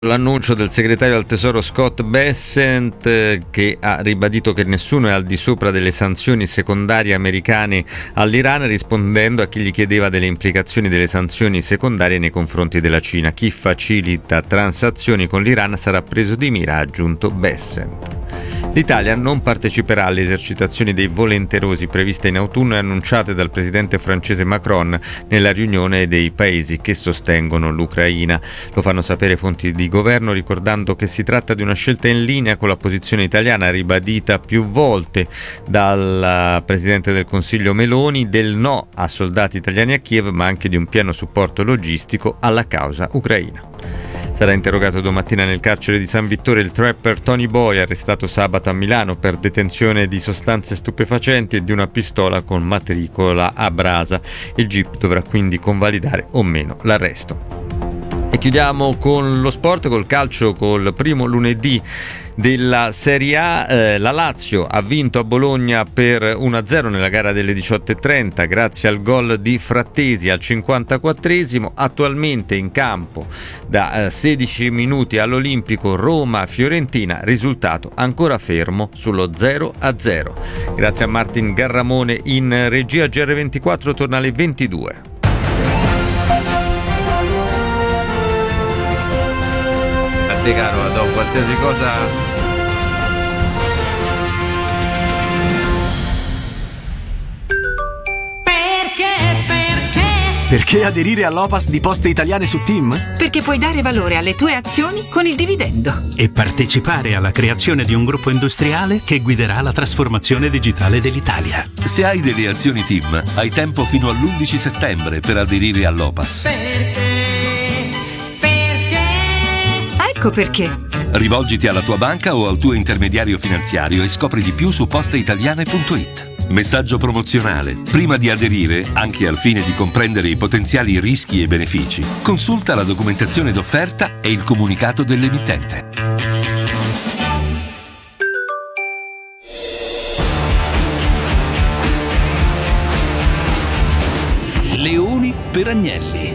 L'annuncio del segretario al Tesoro Scott Bessent, che ha ribadito che nessuno è al di sopra delle sanzioni secondarie americane all'Iran, rispondendo a chi gli chiedeva delle implicazioni delle sanzioni secondarie nei confronti della Cina. Chi facilita transazioni con l'Iran sarà preso di mira, ha aggiunto Bessent. L'Italia non parteciperà alle esercitazioni dei volenterosi previste in autunno e annunciate dal presidente francese Macron nella riunione dei paesi che sostengono l'Ucraina. Lo fanno sapere fonti di governo, ricordando che si tratta di una scelta in linea con la posizione italiana ribadita più volte dal presidente del Consiglio Meloni del no a soldati italiani a Kiev, ma anche di un pieno supporto logistico alla causa ucraina. Sarà interrogato domattina nel carcere di San Vittore il trapper Tony Boy, arrestato sabato a Milano per detenzione di sostanze stupefacenti e di una pistola con matricola a brasa. Il GIP dovrà quindi convalidare o meno l'arresto. E chiudiamo con lo sport, col calcio, col primo lunedì della Serie A. La Lazio ha vinto a Bologna per 1-0 nella gara delle 18:30 grazie al gol di Frattesi al 54esimo. Attualmente in campo da 16 minuti all'Olimpico Roma-Fiorentina, risultato ancora fermo sullo 0-0. Grazie a Martin Garramone in regia. GR24 torna alle 22. A te caro, do qualsiasi cosa. Perché aderire all'Opas di Poste Italiane su TIM? Perché puoi dare valore alle tue azioni con il dividendo. E partecipare alla creazione di un gruppo industriale che guiderà la trasformazione digitale dell'Italia. Se hai delle azioni TIM, hai tempo fino all'11 settembre per aderire all'Opas. Ecco perché. Rivolgiti alla tua banca o al tuo intermediario finanziario e scopri di più su posteitaliane.it. Messaggio promozionale. Prima di aderire, anche al fine di comprendere i potenziali rischi e benefici, consulta la documentazione d'offerta e il comunicato dell'emittente. Leoni per Agnelli.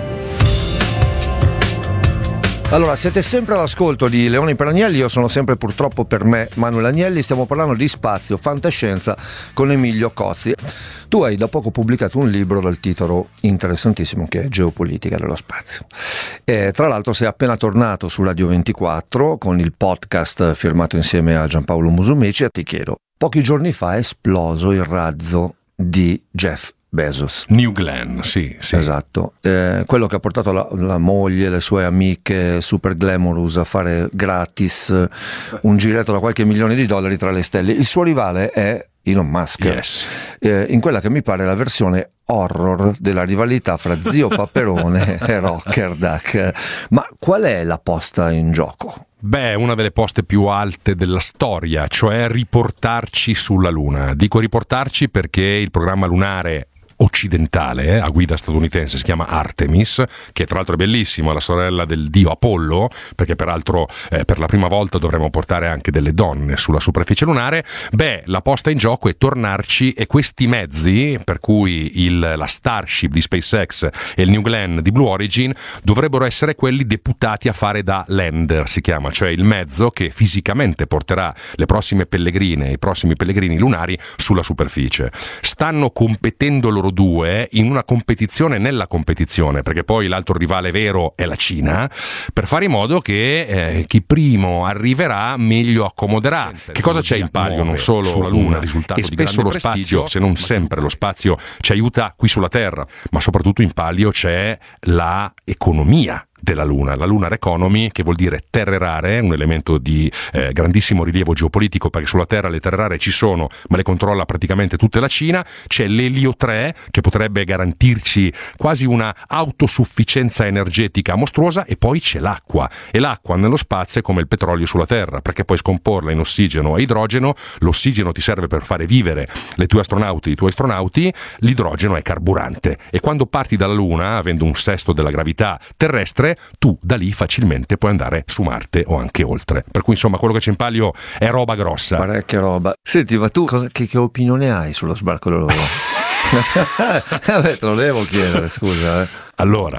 Allora, siete sempre all'ascolto di Leoni per Agnelli, io sono sempre purtroppo per me Manuel Agnelli, stiamo parlando di spazio, fantascienza con Emilio Cozzi. Tu hai da poco pubblicato un libro dal titolo interessantissimo che è Geopolitica dello spazio. Tra l'altro sei appena tornato su Radio 24 con il podcast firmato insieme a Giampaolo Musumeci e ti chiedo, pochi giorni fa è esploso il razzo di Jeff Bezos. New Glenn, sì. Esatto, quello che ha portato la moglie, le sue amiche super glamorous a fare gratis un giretto da qualche milione di dollari tra le stelle. Il suo rivale è Elon Musk, yes. In quella che mi pare la versione horror della rivalità fra Zio Paperone e Rocker Duck. Ma qual è la posta in gioco? Beh, una delle poste più alte della storia, cioè riportarci sulla Luna. Dico riportarci perché il programma lunare occidentale a guida statunitense si chiama Artemis, che tra l'altro è bellissimo, è la sorella del dio Apollo, perché peraltro per la prima volta dovremo portare anche delle donne sulla superficie lunare. Beh, la posta in gioco è tornarci, e questi mezzi, per cui la Starship di SpaceX e il New Glenn di Blue Origin, dovrebbero essere quelli deputati a fare da lander, si chiama, cioè il mezzo che fisicamente porterà le prossime pellegrine, i prossimi pellegrini lunari sulla superficie. Stanno competendo loro due in una competizione nella competizione, perché poi l'altro rivale vero è la Cina, per fare in modo che chi primo arriverà meglio accomoderà. Che cosa c'è in palio? Non solo sulla Luna, risultato e spesso lo spazio, se non sempre lo spazio ci aiuta qui sulla Terra, ma soprattutto in palio c'è la economia della Luna, la Lunar Economy, che vuol dire terre rare, un elemento di grandissimo rilievo geopolitico, perché sulla Terra le terre rare ci sono, ma le controlla praticamente tutta la Cina. C'è l'elio 3, che potrebbe garantirci quasi una autosufficienza energetica mostruosa, e poi c'è l'acqua, e l'acqua nello spazio è come il petrolio sulla Terra, perché puoi scomporla in ossigeno e idrogeno. L'ossigeno ti serve per fare vivere le tue astronauti, i tuoi astronauti, l'idrogeno è carburante, e quando parti dalla Luna, avendo un sesto della gravità terrestre, tu da lì facilmente puoi andare su Marte o anche oltre. Per cui insomma quello che c'è in palio è roba grossa. Parecchia roba. Senti, ma tu che opinione hai sullo sbarco dell'uomo? Te lo devo chiedere, scusa. Allora,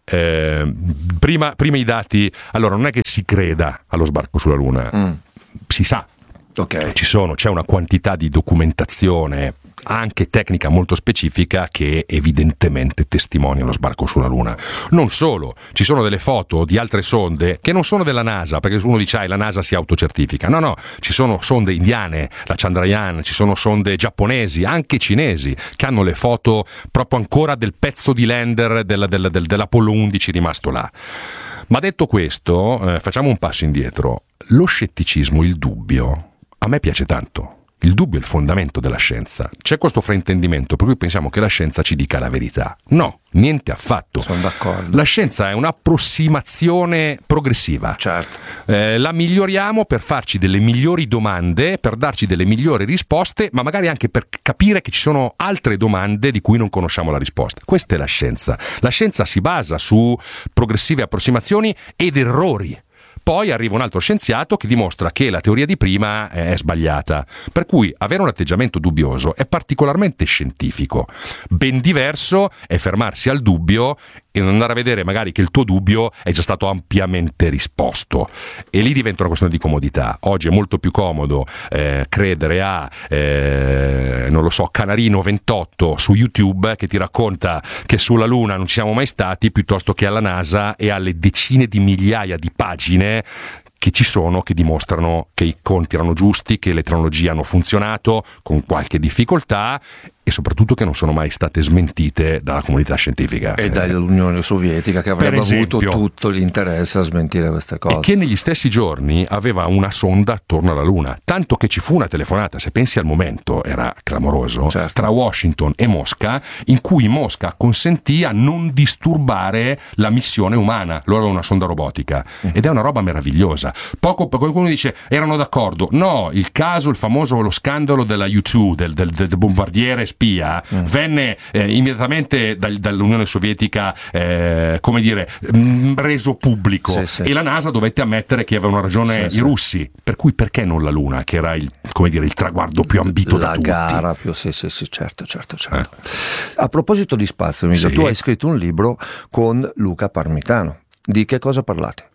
Prima i dati. Allora, non è che si creda allo sbarco sulla Luna, si sa. Okay. C'è una quantità di documentazione anche tecnica molto specifica che evidentemente testimonia lo sbarco sulla Luna. Non solo, ci sono delle foto di altre sonde che non sono della NASA, perché uno dice la NASA si autocertifica. No, ci sono sonde indiane, la Chandrayaan, ci sono sonde giapponesi, anche cinesi, che hanno le foto proprio ancora del pezzo di lander dell'Apollo 11 rimasto là. Ma detto questo, facciamo un passo indietro. Lo scetticismo, il dubbio, a me piace tanto. Il dubbio è il fondamento della scienza. C'è questo fraintendimento per cui pensiamo che la scienza ci dica la verità. No, niente affatto. Sono d'accordo. La scienza è un'approssimazione progressiva. Certo. La miglioriamo per farci delle migliori domande, per darci delle migliori risposte, ma magari anche per capire che ci sono altre domande di cui non conosciamo la risposta. Questa è la scienza. La scienza si basa su progressive approssimazioni ed errori. Poi arriva un altro scienziato che dimostra che la teoria di prima è sbagliata. Per cui avere un atteggiamento dubbioso è particolarmente scientifico. Ben diverso è fermarsi al dubbio e non andare a vedere magari che il tuo dubbio è già stato ampiamente risposto. E lì diventa una questione di comodità. Oggi è molto più comodo credere a, non lo so, Canarino 28 su YouTube che ti racconta che sulla Luna non ci siamo mai stati, piuttosto che alla NASA e alle decine di migliaia di pagine che ci sono, che dimostrano che i conti erano giusti, che le tecnologie hanno funzionato con qualche difficoltà e soprattutto che non sono mai state smentite dalla comunità scientifica. E dall'Unione Sovietica, che avrebbe avuto tutto l'interesse a smentire queste cose. E che negli stessi giorni aveva una sonda attorno alla Luna, tanto che ci fu una telefonata, se pensi al momento, era clamoroso, certo, tra Washington e Mosca, in cui Mosca consentì a non disturbare la missione umana. Loro avevano una sonda robotica ed è una roba meravigliosa. Qualcuno dice erano d'accordo. No, il famoso lo scandalo della U2, del bombardiere spia, venne immediatamente dall'Unione Sovietica reso pubblico, sì. E la NASA dovette ammettere che avevano ragione i russi. Per cui perché non la Luna, che era il traguardo più ambito da tutti? La gara più, sì, certo. A proposito di spazio, Emilio, tu hai scritto un libro con Luca Parmitano. Di che cosa parlate?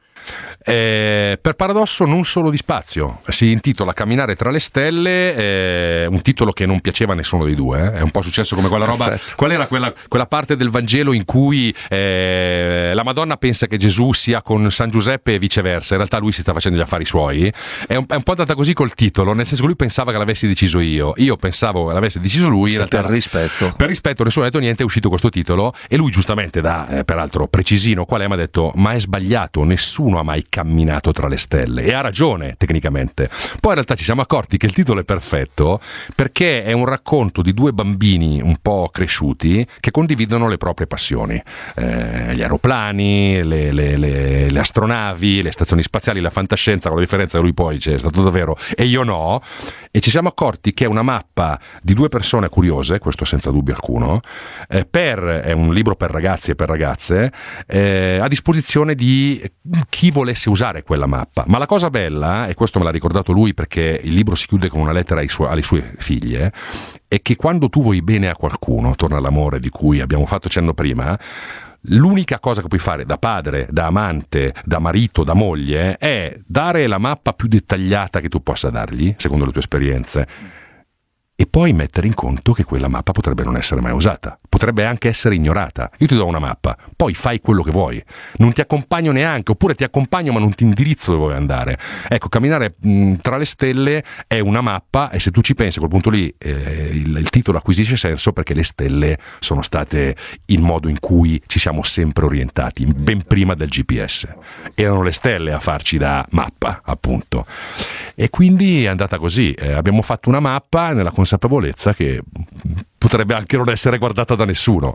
Per paradosso non solo di spazio, si intitola Camminare tra le stelle, un titolo che non piaceva a nessuno dei due, è un po' successo come quella roba. Perfetto. Qual era quella parte del Vangelo in cui la Madonna pensa che Gesù sia con San Giuseppe e viceversa, in realtà lui si sta facendo gli affari suoi? È un po' andata così col titolo, nel senso che lui pensava che l'avessi deciso io pensavo che l'avesse deciso lui, in realtà per rispetto nessuno ha detto niente, è uscito questo titolo e lui giustamente peraltro precisino qual è, mi ha detto ma è sbagliato, nessuno ha mai camminato tra le stelle, e ha ragione tecnicamente. Poi in realtà ci siamo accorti che il titolo è perfetto perché è un racconto di due bambini un po' cresciuti che condividono le proprie passioni, gli aeroplani, le astronavi, le stazioni spaziali, la fantascienza, con la differenza che lui poi c'è stato davvero e io no, e ci siamo accorti che è una mappa di due persone curiose, questo senza dubbio alcuno, è un libro per ragazzi e per ragazze, a disposizione di chi volesse usare quella mappa. Ma la cosa bella, e questo me l'ha ricordato lui perché il libro si chiude con una lettera alle sue figlie, è che quando tu vuoi bene a qualcuno, torna all'amore di cui abbiamo fatto cenno prima, l'unica cosa che puoi fare da padre, da amante, da marito, da moglie è dare la mappa più dettagliata che tu possa dargli, secondo le tue esperienze, e poi mettere in conto che quella mappa potrebbe non essere mai usata, potrebbe anche essere ignorata. Io ti do una mappa, poi fai quello che vuoi, non ti accompagno neanche, oppure ti accompagno ma non ti indirizzo dove vuoi andare. Ecco, camminare tra le stelle è una mappa, e se tu ci pensi a quel punto lì il titolo acquisisce senso, perché le stelle sono state il modo in cui ci siamo sempre orientati, ben prima del GPS. Erano le stelle a farci da mappa, appunto. E quindi è andata così, abbiamo fatto una mappa nella consapevolezza che potrebbe anche non essere guardata da nessuno.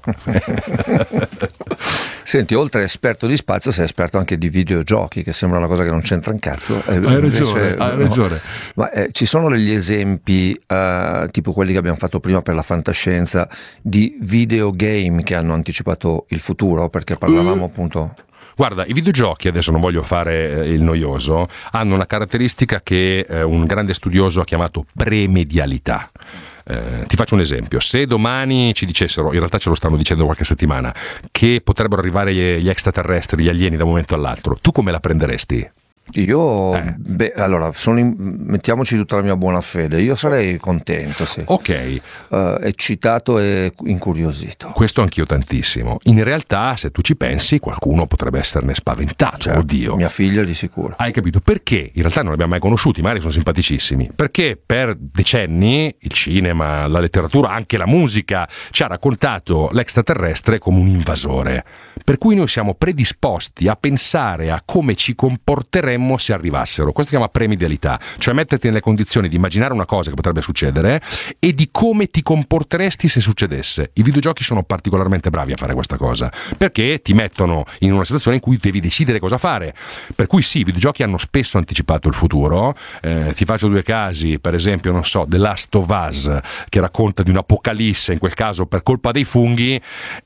Senti, oltre a esperto di spazio sei esperto anche di videogiochi, che sembra una cosa che non c'entra un cazzo. Hai ragione. Ma ci sono degli esempi tipo quelli che abbiamo fatto prima per la fantascienza di videogame che hanno anticipato il futuro, perché parlavamo appunto... Guarda, i videogiochi, adesso non voglio fare il noioso, hanno una caratteristica che un grande studioso ha chiamato premedialità. Ti faccio un esempio: se domani ci dicessero, in realtà ce lo stanno dicendo qualche settimana, che potrebbero arrivare gli extraterrestri, gli alieni da un momento all'altro, tu come la prenderesti? Io, allora, mettiamoci tutta la mia buona fede, io sarei contento, sì. Ok. Eccitato e incuriosito. Questo anch'io tantissimo. In realtà, se tu ci pensi, qualcuno potrebbe esserne spaventato. Certo, oddio. Mia figlia di sicuro. Hai capito? Perché? In realtà non li abbiamo mai conosciuti, magari sono simpaticissimi. Perché per decenni il cinema, la letteratura, anche la musica ci ha raccontato l'extraterrestre come un invasore. Per cui noi siamo predisposti a pensare a come ci comporteremmo se arrivassero. Questo si chiama premidialità, cioè metterti nelle condizioni di immaginare una cosa che potrebbe succedere e di come ti comporteresti se succedesse. I videogiochi sono particolarmente bravi a fare questa cosa, perché ti mettono in una situazione in cui devi decidere cosa fare. Per cui sì, i videogiochi hanno spesso anticipato il futuro. Ti faccio due casi, per esempio, non so, The Last of Us, che racconta di un'apocalisse, in quel caso per colpa dei funghi,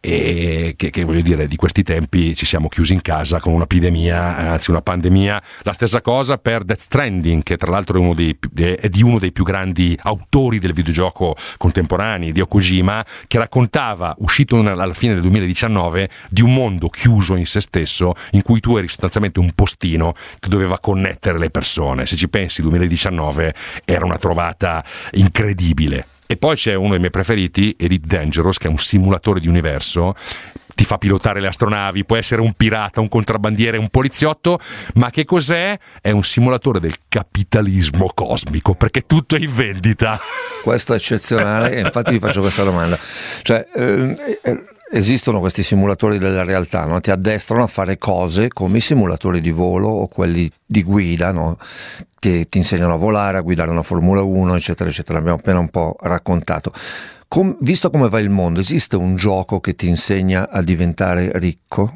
e che voglio dire, di questi tempi ci siamo chiusi in casa con un'epidemia, anzi una pandemia. La stessa cosa per Death Stranding, che tra l'altro è di uno dei più grandi autori del videogioco contemporanei, Hideo Kojima, che raccontava, uscito alla fine del 2019, di un mondo chiuso in se stesso, in cui tu eri sostanzialmente un postino che doveva connettere le persone. Se ci pensi, 2019 era una trovata incredibile. E poi c'è uno dei miei preferiti, Elite Dangerous, che è un simulatore di universo. Ti fa pilotare le astronavi, può essere un pirata, un contrabbandiere, un poliziotto, ma che cos'è? È un simulatore del capitalismo cosmico, perché tutto è in vendita. Questo è eccezionale, e infatti vi faccio questa domanda. Cioè, esistono questi simulatori della realtà, no? Ti addestrano a fare cose come i simulatori di volo o quelli di guida, no? Che ti insegnano a volare, a guidare una Formula 1, eccetera, eccetera. L'abbiamo appena un po' raccontato. Visto come va il mondo, esiste un gioco che ti insegna a diventare ricco?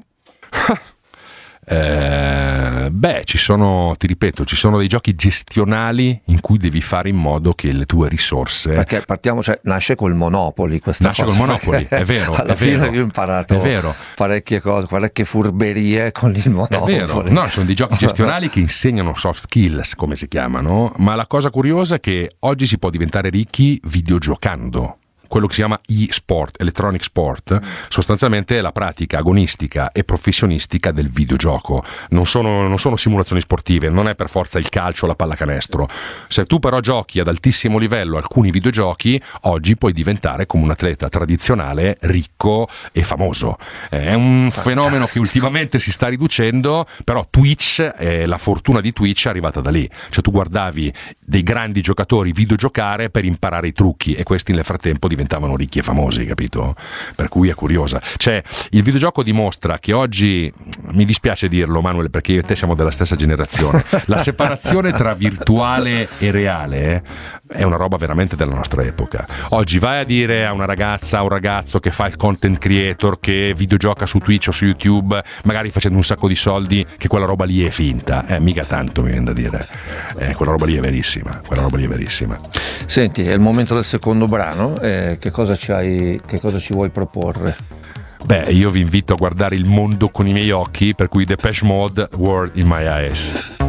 Ci sono, ti ripeto, ci sono dei giochi gestionali in cui devi fare in modo che le tue risorse, perché partiamo, cioè, nasce col Monopoli questa nasce cosa. col Monopoli, è vero. Alla fine io ho imparato parecchie cose, parecchie furberie con il Monopoli. È vero, no, sono dei giochi gestionali che insegnano soft skills, come si chiamano, ma la cosa curiosa è che oggi si può diventare ricchi videogiocando. Quello che si chiama e-sport, electronic sport, sostanzialmente è la pratica agonistica e professionistica del videogioco. Non sono simulazioni sportive, non è per forza il calcio o la pallacanestro. Se tu però giochi ad altissimo livello alcuni videogiochi, oggi puoi diventare come un atleta tradizionale, ricco e famoso. È un fenomeno che ultimamente si sta riducendo, però Twitch, la fortuna di Twitch è arrivata da lì. Cioè tu guardavi dei grandi giocatori videogiocare per imparare i trucchi, e questi nel frattempo diventavano ricchi e famosi, capito? Per cui è curiosa. Cioè, il videogioco dimostra che oggi, mi dispiace dirlo, Manuel, perché io e te siamo della stessa generazione, la separazione tra virtuale e reale è una roba veramente della nostra epoca. Oggi vai a dire a una ragazza, a un ragazzo che fa il content creator, che videogioca su Twitch o su YouTube, magari facendo un sacco di soldi, che quella roba lì è finta. Mica tanto, mi viene da dire. Quella roba lì è verissima. Senti, è il momento del secondo brano. Che cosa ci vuoi proporre? Io vi invito a guardare il mondo con i miei occhi, per cui Depeche Mode, World in My Eyes.